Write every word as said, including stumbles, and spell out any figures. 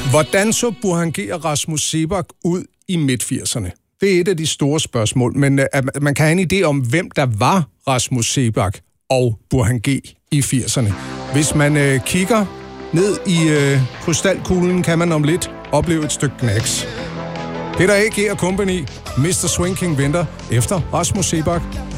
Hvordan så Burhan G og Rasmus Seebach ud i midt-firserne? Det er et af de store spørgsmål, men uh, man kan have en idé om, hvem der var Rasmus Seebach og Burhan G i firserne. Hvis man uh, kigger ned i uh, krystalkuglen, kan man om lidt opleve et stykke knacks. Peter A G og Company, mister Swing King venter efter Rasmus Seebach